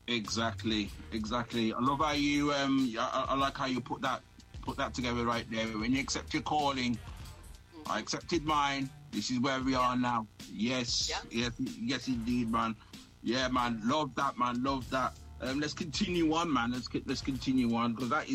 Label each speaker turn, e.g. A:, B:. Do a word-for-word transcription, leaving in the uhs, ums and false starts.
A: Exactly, exactly. I love how you um. I, I like how you put that put that together right there. When you accept your calling, I
B: Mm-hmm.
A: accepted mine. This is where we
B: Yeah.
A: are now. Yes,
B: Yeah.
A: yes, yes, indeed, man. Yeah, man.
B: Yes.
A: Love that, man. Love that. Um, let's continue on, man. Let's let's continue on because that is.